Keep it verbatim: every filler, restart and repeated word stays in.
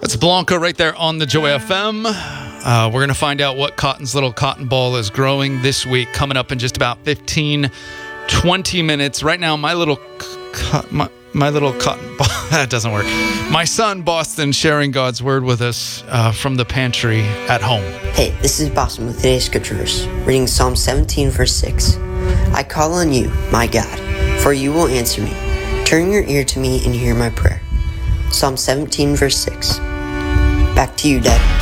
That's Blanca right there on the Joy F M. Uh, we're going to find out what Cotton's little cotton ball is growing this week, coming up in just about fifteen, twenty minutes. Right now, my little co- my, my little cotton ball, that doesn't work. My son, Boston, sharing God's word with us uh, from the pantry at home. Hey, this is Boston with today's scriptures, reading Psalm seventeen, verse six. I call on you, my God, for you will answer me. Turn your ear to me and hear my prayer. Psalm seventeen, verse six. Back to you, Dad.